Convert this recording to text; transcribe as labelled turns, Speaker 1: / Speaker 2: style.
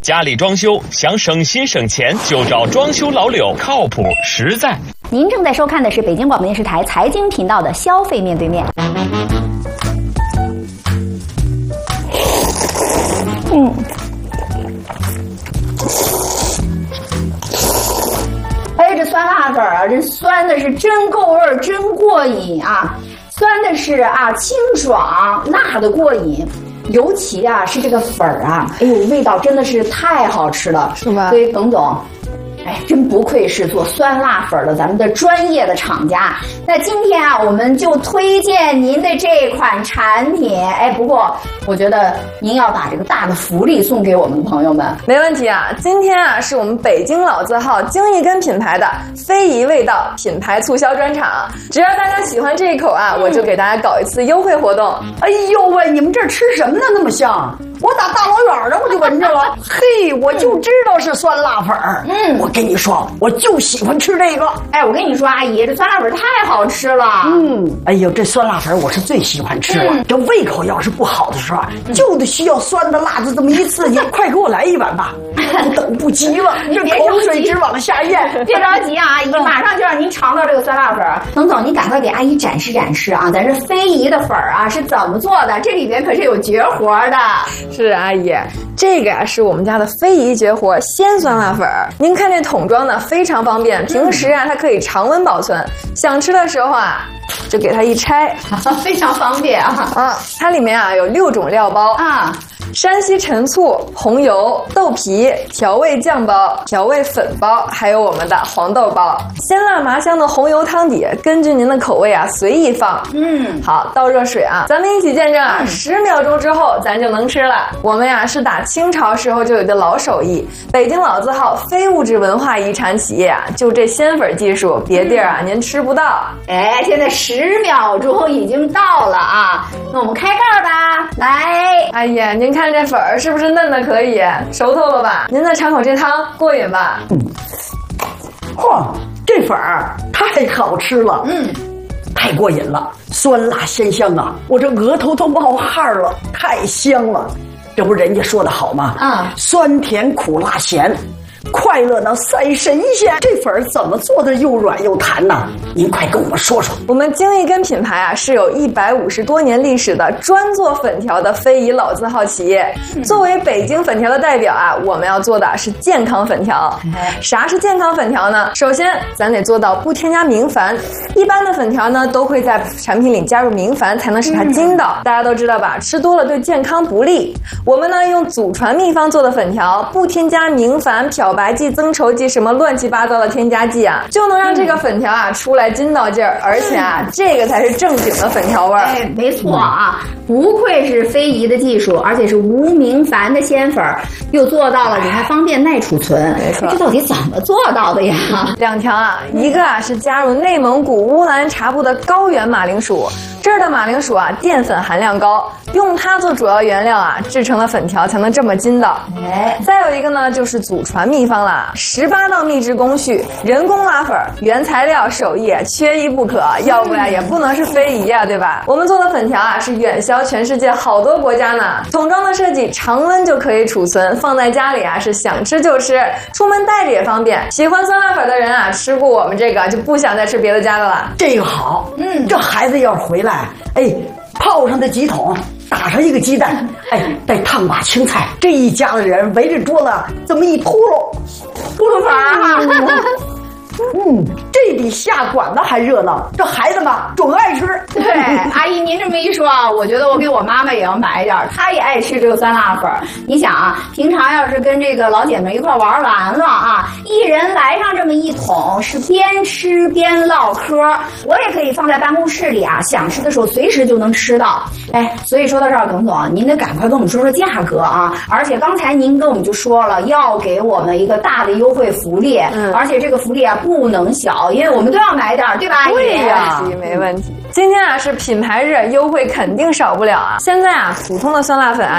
Speaker 1: 家里装修想省心省钱，就找装修老柳，靠谱实在。
Speaker 2: 您正在收看的是北京广播电视台财经频道的《消费面对面》。哎，这酸辣粉啊，这酸的是真够味儿，真过瘾啊！酸的是啊清爽，辣的过瘾。尤其啊是这个粉儿啊，哎呦，味道真的是太好吃了，
Speaker 3: 是吧？
Speaker 2: 所以董总，哎，真不愧是做酸辣粉的咱们的专业的厂家。那今天啊，我们就推荐您的这款产品。哎，不过我觉得您要把这个大的福利送给我们的朋友们。
Speaker 3: 没问题啊，今天啊是我们北京老字号京一根品牌的非遗味道品牌促销专场，只要大家喜欢这一口啊，我就给大家搞一次优惠活动。
Speaker 4: 哎呦喂，你们这吃什么呢？那么香！我打大老远的我就闻着了，嘿，我就知道是酸辣粉儿。我跟你说，我就喜欢吃这个。
Speaker 2: 哎，我跟你说，阿姨，这酸辣粉太好吃了。
Speaker 4: 哎呦，这酸辣粉我是最喜欢吃了。这胃口要是不好的时候，就得需要酸的辣的这么一刺激，快给我来一碗吧，我等不及了，这口水直往下咽。
Speaker 2: 别着急啊，阿姨，马上就让您尝到这个酸辣粉。董总，你赶快给阿姨展示展示啊，咱这非遗的粉啊是怎么做的？这里边可是有绝活的。
Speaker 3: 是阿姨，这个呀是我们家的非遗绝活鲜酸辣粉儿。您看这桶装的非常方便，平时啊它可以常温保存，想吃的时候啊就给它一拆，
Speaker 2: 非常方便啊。
Speaker 3: 它里面啊有6种料包啊。山西陈醋、红油、豆皮、调味酱包、调味粉包，还有我们的黄豆包。鲜辣麻香的红油汤底，根据您的口味啊随意放。好，倒热水啊，咱们一起见证啊，10秒钟之后咱就能吃了。我们呀是打清朝时候就有的老手艺，北京老字号非物质文化遗产企业啊，就这鲜粉技术，别地儿啊您吃不到。
Speaker 2: 哎，现在10秒钟已经到了啊，那我们开盖吧，来。
Speaker 3: 哎呀，您看这粉儿是不是嫩的可以？熟透了吧？您再尝口这汤，过瘾吧？
Speaker 4: 嚯，这粉儿太好吃了，太过瘾了，酸辣鲜香啊！我这额头都冒汗了，太香了。这不人家说的好吗？酸甜苦辣咸。快乐呢赛神仙，这粉儿怎么做的又软又弹呢？您快跟我们说说。
Speaker 3: 我们京一根品牌啊是有150多年历史的专做粉条的非遗老字号企业。作为北京粉条的代表啊，我们要做的是健康粉条。啥是健康粉条呢？首先咱得做到不添加明矾，一般的粉条呢都会在产品里加入明矾才能使它筋道，大家都知道吧？吃多了对健康不利。我们呢用祖传秘方做的粉条，不添加明矾、漂白剂、增稠剂，什么乱七八糟的添加剂啊，就能让这个粉条啊出来筋道劲儿，而且啊这个才是正经的粉条味儿。
Speaker 2: 哎，没错啊，不愧是非遗的技术，而且是无明矾的鲜粉，又做到了你还方便耐储存。
Speaker 3: 没错，
Speaker 2: 这到底怎么做到的呀
Speaker 3: ？2条啊，一个啊是加入内蒙古乌兰察布的高原马铃薯，这儿的马铃薯啊淀粉含量高，用它做主要原料啊，制成的粉条才能这么筋道。再有一个呢就是祖传秘方啦，18道秘制工序，人工拉粉，原材料手艺缺一不可，要不然也不能是非遗啊，对吧？我们做的粉条啊是远销全世界好多国家呢。桶装的设计，常温就可以储存，放在家里啊是想吃就吃，出门带着也方便。喜欢酸辣粉的人啊，吃过我们这个就不想再吃别的家的了。
Speaker 4: 这个好，这孩子要是回来，哎，泡上的几桶。打上一个鸡蛋，哎，再烫把青菜，这一家子人围着桌子这么一秃噜粉啊！这比下馆子还热闹，这孩子们准爱吃。
Speaker 2: 对，阿姨您这么一说啊，我觉得我给我妈妈也要买一点，她也爱吃这个酸辣粉。你想啊，平常要是跟这个老姐妹一块玩完了啊，一人来上这么一桶，是边吃边唠嗑。我也可以放在办公室里啊，想吃的时候随时就能吃到。哎，所以说到这儿，董总，您得赶快跟我们说说价格啊！而且刚才您跟我们就说了，要给我们一个大的优惠福利，而且这个福利啊不能小，因为我们都要买点，对吧？
Speaker 3: 对呀，没问题。今天啊是品牌日，优惠肯定少不了啊！现在啊，普通的酸辣粉啊